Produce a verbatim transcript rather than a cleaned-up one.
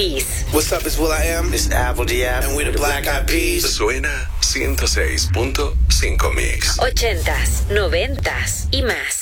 Peas. What's up, it's Will I Am. It's Apple D F. And we're the Black Eyed Peas. Suena ciento seis punto cinco Mix. Ochentas, noventas y más.